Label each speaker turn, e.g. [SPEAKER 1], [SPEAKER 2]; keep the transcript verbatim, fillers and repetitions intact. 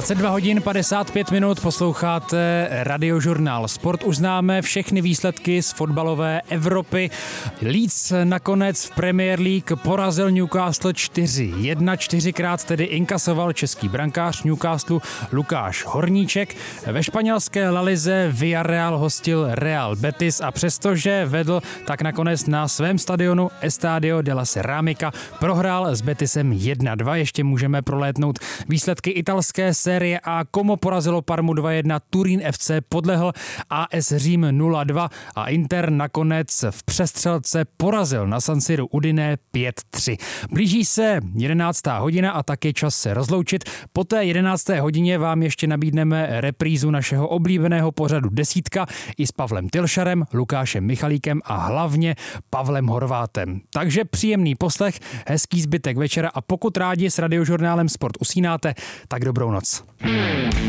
[SPEAKER 1] dvacet dva hodin padesát pět minut posloucháte Radiožurnál Sport. Už známe všechny výsledky z fotbalové Evropy. Leeds nakonec v Premier League porazil Newcastle čtyři jedna, čtyřikrát tedy inkasoval český brankář Newcastle Lukáš Horníček. Ve španělské La Lize Villarreal hostil Real Betis a přestože vedl, tak nakonec na svém stadionu Estadio de la Cerámica prohrál s Betisem jedna dva. Ještě můžeme prolétnout výsledky italské série A. Como porazilo Parmu dva jedna, Turín F C podlehl A S Řím nula dva a Inter nakonec v přestřelce porazil na San Siru Udine pět tři. Blíží se jedenáctá hodina a tak je čas se rozloučit. Po té jedenácté hodině vám ještě nabídneme reprízu našeho oblíbeného pořadu Desítka i s Pavlem Tylšarem, Lukášem Michalíkem a hlavně Pavlem Horvátem. Takže příjemný poslech, hezký zbytek večera a pokud rádi s Radiožurnálem Sport usínáte, tak dobrou noc.